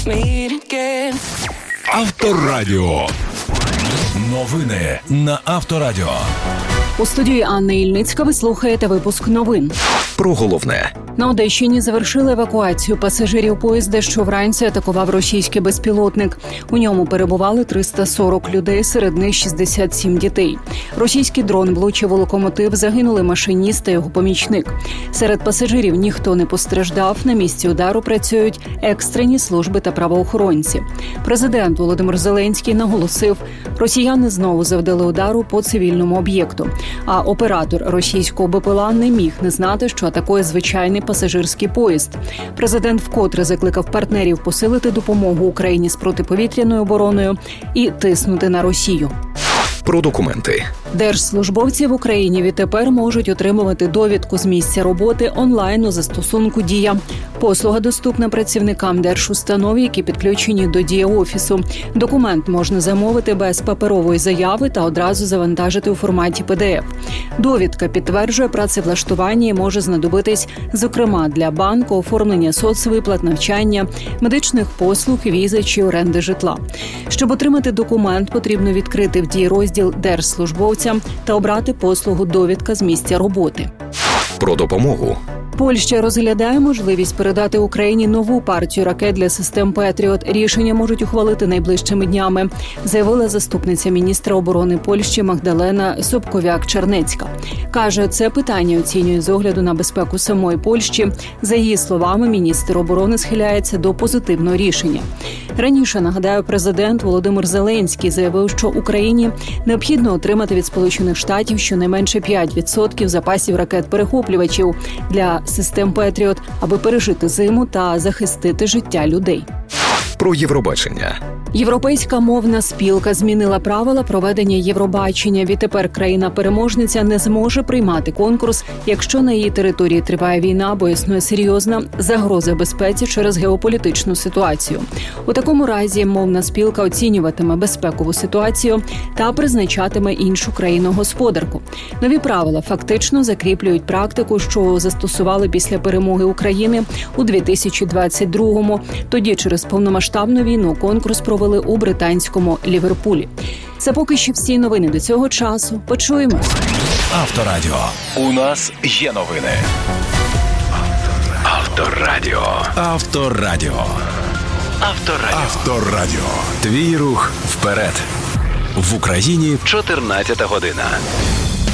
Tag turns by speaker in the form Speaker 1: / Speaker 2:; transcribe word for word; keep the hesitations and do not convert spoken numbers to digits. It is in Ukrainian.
Speaker 1: Авторадіо. Новини на Авторадіо.
Speaker 2: У студії Анна Ільницька ви слухаєте випуск новин.
Speaker 3: Про головне.
Speaker 2: На Одещині завершили евакуацію пасажирів поїзда, що вранці атакував російський безпілотник. У ньому перебували триста сорок людей, серед них шістдесят сім дітей. Російський дрон влучив у локомотив, загинули машиніст та його помічник. Серед пасажирів ніхто не постраждав, на місці удару працюють екстрені служби та правоохоронці. Президент Володимир Зеленський наголосив, росіяни знову завдали удару по цивільному об'єкту. А оператор російського БПЛА не міг не знати, що атакує звичайний пасажирський поїзд. Президент вкотре закликав партнерів посилити допомогу Україні з протиповітряною обороною і тиснути на Росію.
Speaker 3: Про документи.
Speaker 2: Держслужбовці в Україні відтепер можуть отримувати довідку з місця роботи онлайн у застосунку «Дія». Послуга доступна працівникам держустанов, які підключені до «Дія Офісу». Документ можна замовити без паперової заяви та одразу завантажити у форматі пі ді еф. Довідка підтверджує працевлаштування і може знадобитись, зокрема, для банку, оформлення соцвиплат, навчання, медичних послуг, візи чи оренди житла. Щоб отримати документ, потрібно відкрити в «Дії» розділ «Держслужбовцям» та обрати послугу «Довідка з місця роботи».
Speaker 3: Про допомогу.
Speaker 2: Польща розглядає можливість передати Україні нову партію ракет для систем «Петріот». Рішення можуть ухвалити найближчими днями, заявила заступниця міністра оборони Польщі Магдалена Собковяк-Чернецька. Каже, це питання оцінює з огляду на безпеку самої Польщі. За її словами, міністр оборони схиляється до позитивного рішення. Раніше, нагадаю, президент Володимир Зеленський заявив, що Україні необхідно отримати від Сполучених Штатів щонайменше п'ять відсотків запасів ракет-перехоплювачів для систем «Петріот», аби пережити зиму та захистити життя людей.
Speaker 3: Про Євробачення.
Speaker 2: Європейська мовна спілка змінила правила проведення Євробачення. Відтепер країна-переможниця не зможе приймати конкурс, якщо на її території триває війна або існує серйозна загроза безпеці через геополітичну ситуацію. У такому разі мовна спілка оцінюватиме безпекову ситуацію та призначатиме іншу країну-господарку. Нові правила фактично закріплюють практику, що застосували після перемоги України у дві тисячі двадцять другому. Тоді через повномасштабну війну конкурс провели у британському Ліверпулі. Це поки що всі новини до цього часу. Почуємось.
Speaker 1: Авторадіо. У нас є новини. Авторадіо. Авторадіо. Авторадіо. Авторадіо. Твій рух вперед. В Україні чотирнадцята година.